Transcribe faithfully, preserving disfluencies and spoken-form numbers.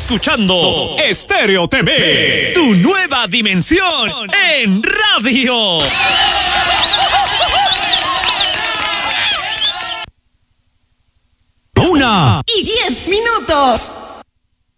escuchando Estéreo T V, tu nueva dimensión en radio. Una y diez minutos.